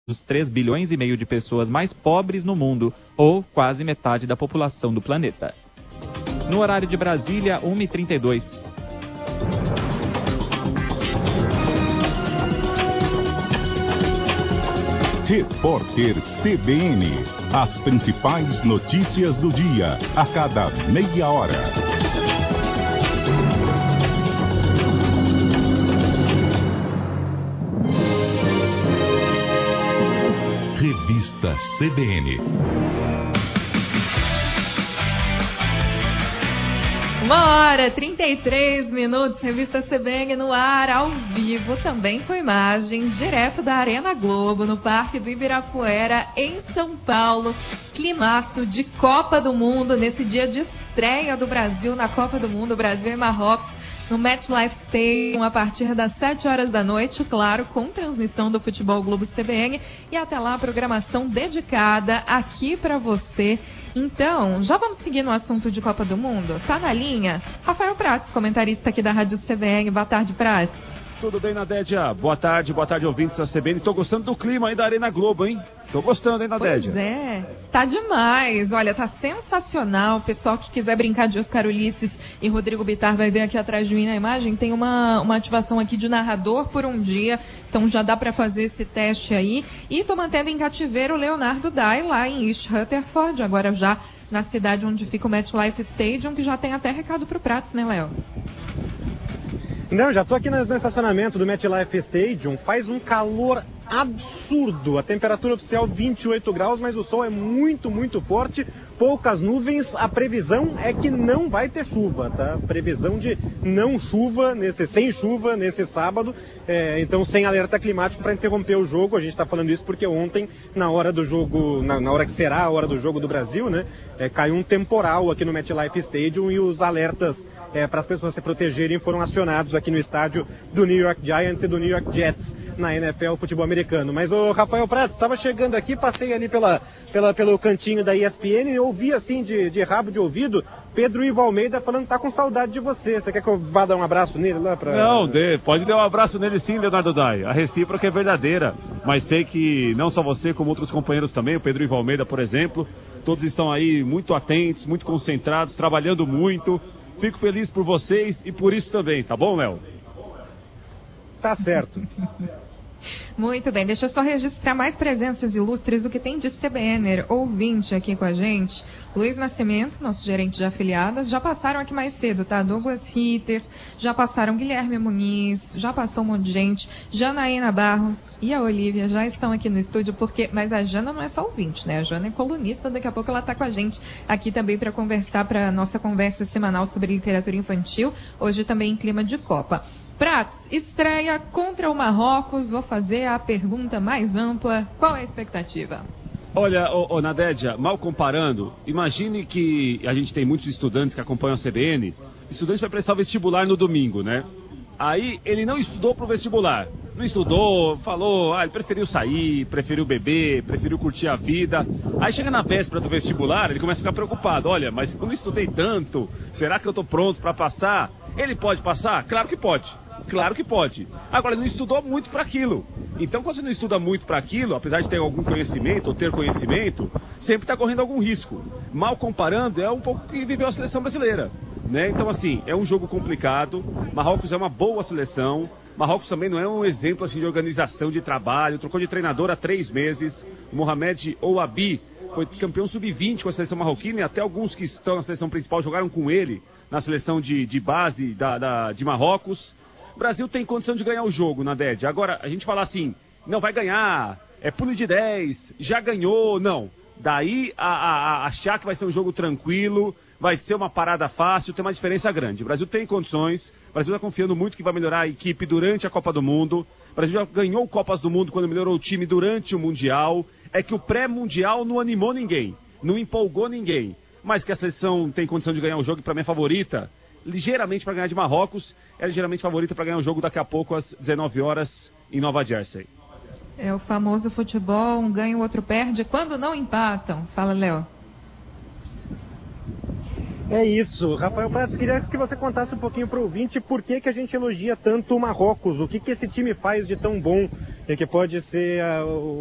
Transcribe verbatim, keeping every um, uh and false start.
dos três bilhões e meio de pessoas mais pobres no mundo, ou quase metade da população do planeta. No horário de Brasília, uma e trinta e dois. Repórter C B N. As principais notícias do dia, a cada meia hora. Revista C B N. Uma hora, trinta e três minutos, Revista C B N no ar, ao vivo, também com imagens, direto da Arena Globo, no Parque do Ibirapuera, em São Paulo. Climaço de Copa do Mundo, nesse dia de estreia do Brasil na Copa do Mundo, Brasil e Marrocos, no MetLife Stadium, a partir das sete horas da noite, claro, com transmissão do Futebol Globo C B N, e até lá a programação dedicada aqui para você. Então, já vamos seguir no assunto de Copa do Mundo? Tá na linha? Rafael Prats, comentarista aqui da Rádio C B N. Boa tarde, Prats. Tudo bem, Nadédia? Boa tarde, boa tarde, ouvintes da C B N. Tô gostando do clima aí da Arena Globo, hein? Tô gostando, hein, Nadédia? Pois é, tá demais. Olha, tá sensacional. O pessoal que quiser brincar de Oscar Ulisses e Rodrigo Bittar vai ver aqui atrás de mim na imagem. Tem uma, uma ativação aqui de narrador por um dia. Então já dá pra fazer esse teste aí. E tô mantendo em cativeiro o Leonardo Dai lá em East Rutherford, agora já na cidade onde fica o MetLife Stadium, que já tem até recado pro Prats, né, Léo? Não, já tô aqui no estacionamento do MetLife Stadium. Faz um calor absurdo. A temperatura oficial vinte e oito graus, mas o sol é muito, muito forte. Poucas nuvens. A previsão é que não vai ter chuva, tá? Previsão de não chuva, nesse, sem chuva nesse sábado. É, então, sem alerta climático para interromper o jogo. A gente está falando isso porque ontem, na hora do jogo, na, na hora que será a hora do jogo do Brasil, né? É, caiu um temporal aqui no MetLife Stadium e os alertas É, para as pessoas se protegerem foram acionados aqui no estádio do New York Giants e do New York Jets na N F L, futebol americano. Mas o Rafael Prats, estava chegando aqui, passei ali pela, pela, pelo cantinho da E S P N e ouvi assim de, de rabo de ouvido Pedro Ivo Almeida falando que tá com saudade de você. Você quer que eu vá dar um abraço nele lá? Pra... Não, dê, pode dar um abraço nele sim, Leonardo Dai. A recíproca é verdadeira, mas sei que não só você, como outros companheiros também, o Pedro Ivo Almeida, por exemplo, todos estão aí muito atentos, muito concentrados, trabalhando muito. Fico feliz por vocês e por isso também, tá bom, Léo? Tá certo. Muito bem, deixa eu só registrar mais presenças ilustres do que tem de C B N ouvinte aqui com a gente. Luiz Nascimento, nosso gerente de afiliadas, já passaram aqui mais cedo, tá? Douglas Ritter, já passaram Guilherme Muniz, já passou um monte de gente, Janaína Barros e a Olivia já estão aqui no estúdio, porque mas a Jana não é só ouvinte, né? A Jana é colunista, daqui a pouco ela tá com a gente aqui também para conversar, para nossa conversa semanal sobre literatura infantil, hoje também em clima de Copa. Prats, estreia contra o Marrocos, vou fazer a pergunta mais ampla, qual é a expectativa? Olha, ô, ô, Nadédia, mal comparando, imagine que a gente tem muitos estudantes que acompanham a C B N, estudante vai prestar o vestibular no domingo, né? Aí ele não estudou pro vestibular, não estudou, falou, ah, ele preferiu sair, preferiu beber, preferiu curtir a vida. Aí chega na véspera do vestibular, ele começa a ficar preocupado, olha, mas eu não estudei tanto, será que eu tô pronto para passar? Ele pode passar? Claro que pode. Claro que pode. Agora, ele não estudou muito para aquilo. Então, quando você não estuda muito para aquilo, apesar de ter algum conhecimento ou ter conhecimento, sempre está correndo algum risco. Mal comparando, é um pouco que viveu a seleção brasileira, né? Então, assim, é um jogo complicado. Marrocos é uma boa seleção. Marrocos também não é um exemplo assim, de organização de trabalho. Trocou de treinador há três meses. O Mohamed Ouabi foi campeão sub vinte com a seleção marroquina e até alguns que estão na seleção principal jogaram com ele na seleção de, de base da, da, de Marrocos. O Brasil tem condição de ganhar o jogo, Nadédia. Agora, a gente falar assim, não vai ganhar, é pulo de dez, já ganhou, não. Daí a, a, a achar que vai ser um jogo tranquilo, vai ser uma parada fácil, tem uma diferença grande. O Brasil tem condições, o Brasil está confiando muito que vai melhorar a equipe durante a Copa do Mundo. O Brasil já ganhou Copas do Mundo quando melhorou o time durante o Mundial. É que o pré-Mundial não animou ninguém, não empolgou ninguém. Mas que a seleção tem condição de ganhar o jogo, e para mim é favorita, ligeiramente para ganhar de Marrocos, é ligeiramente favorita para ganhar o jogo daqui a pouco às dezenove horas em Nova Jersey. É o famoso futebol, um ganha, o outro perde, quando não empatam. Fala, Léo. É isso. Rafael Prats, queria que você contasse um pouquinho para o ouvinte por que, que a gente elogia tanto o Marrocos, o que, que esse time faz de tão bom e que pode ser uh, o